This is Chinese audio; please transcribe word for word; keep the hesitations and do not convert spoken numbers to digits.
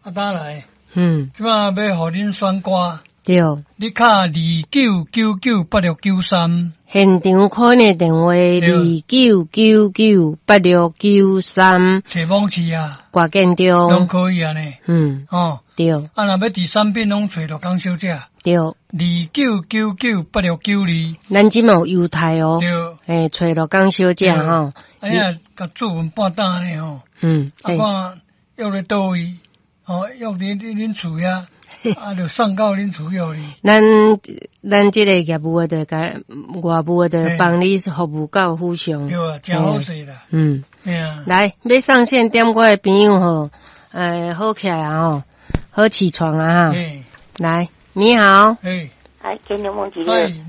阿达来， 嗯， 即摆要互恁选歌， 对， 你敲二九九九八六九三， 现场看的电话二九九九八六九三， 找网址啊， 挂建拢中， 可以啊呢。 嗯， 哦， 对啊，若要第三遍拢找着江小姐，二对， 九九九八六九二， 咱即嘛有优待哦， 对， 诶，找到江小姐吼， 哎呀，甲注文半打呢吼， 嗯， 啊， 嘿， 看约咧倒位，哦，约恁恁恁厝遐，啊，就送到恁厝约哩。 咱咱即个业务的甲外务的帮你服务到府上， 对啊，真好势啦。 嗯， 哎呀， 来要上线点我的朋友吼，诶，好起来啊吼，好起床啊哈， 哎来，你好。 哎， 哎，金牛梦几嗨个？